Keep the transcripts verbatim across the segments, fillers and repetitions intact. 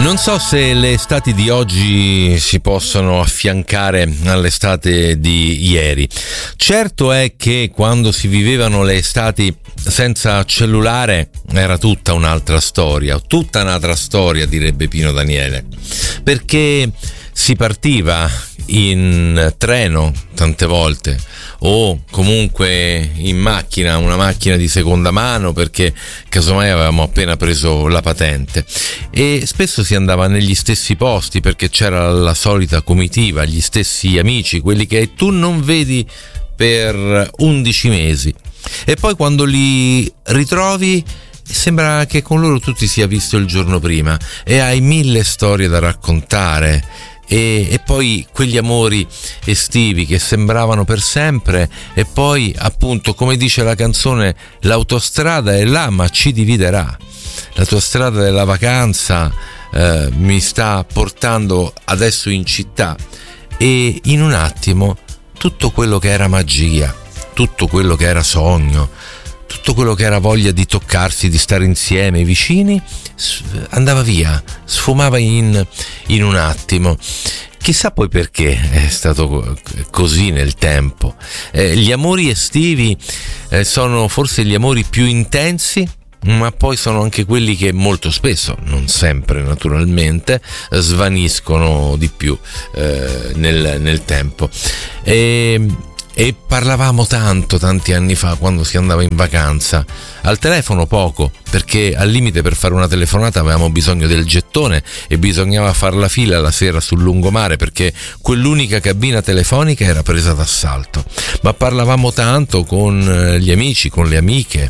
Non so se le estati di oggi si possono affiancare all'estate di ieri. Certo è che quando si vivevano le estati senza cellulare era tutta un'altra storia, tutta un'altra storia, direbbe Pino Daniele, perché si partiva in treno tante volte o comunque in macchina, una macchina di seconda mano, perché casomai avevamo appena preso la patente, e spesso si andava negli stessi posti perché c'era la solita comitiva, gli stessi amici, quelli che tu non vedi per undici mesi, e poi quando li ritrovi sembra che con loro tu ti sia visto il giorno prima e hai mille storie da raccontare. E, e poi quegli amori estivi che sembravano per sempre, e poi appunto, come dice la canzone, l'autostrada è là ma ci dividerà. L'autostrada della vacanza eh, mi sta portando adesso in città, e in un attimo tutto quello che era magia, tutto quello che era sogno, tutto quello che era voglia di toccarsi, di stare insieme, vicini, andava via, sfumava in, in un attimo. Chissà poi perché è stato così nel tempo. Eh, gli amori estivi eh, sono forse gli amori più intensi, ma poi sono anche quelli che molto spesso, non sempre naturalmente, svaniscono di più eh, nel, nel tempo. E E parlavamo tanto, tanti anni fa, quando si andava in vacanza, al telefono poco, perché al limite per fare una telefonata avevamo bisogno del gettone e bisognava far la fila la sera sul lungomare, perché quell'unica cabina telefonica era presa d'assalto. Ma parlavamo tanto con gli amici, con le amiche,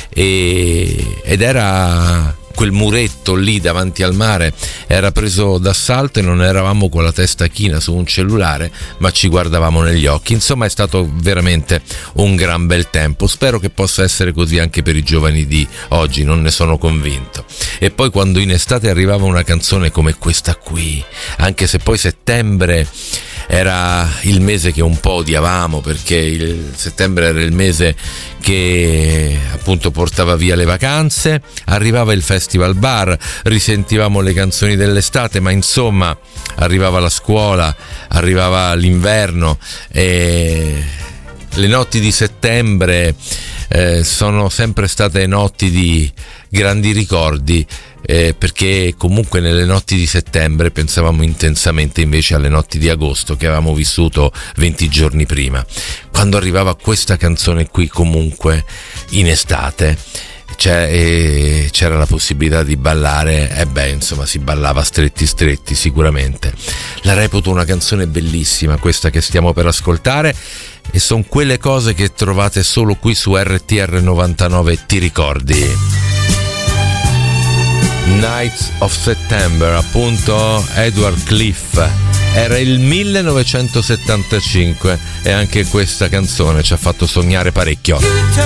e, ed era quel muretto lì davanti al mare era preso d'assalto, e non eravamo con la testa china su un cellulare, ma ci guardavamo negli occhi. Insomma, è stato veramente un gran bel tempo. Spero che possa essere così anche per i giovani di oggi, non ne sono convinto. E poi quando in estate arrivava una canzone come questa qui, anche se poi settembre era il mese che un po' odiavamo, perché il settembre era il mese che appunto portava via le vacanze, arrivava il festival bar, risentivamo le canzoni dell'estate, ma insomma arrivava la scuola, arrivava l'inverno, e le notti di settembre eh, sono sempre state notti di grandi ricordi, eh, perché comunque nelle notti di settembre pensavamo intensamente invece alle notti di agosto che avevamo vissuto venti giorni prima. Quando arrivava questa canzone qui, comunque in estate, C'è, eh, c'era la possibilità di ballare, e eh beh, insomma, si ballava stretti stretti sicuramente. La reputo una canzone bellissima, questa che stiamo per ascoltare, e sono quelle cose che trovate solo qui su R T R novantanove. Ti ricordi? Nights of September, appunto, Edward Cliff. Era il millenovecentosettantacinque, e anche questa canzone ci ha fatto sognare parecchio.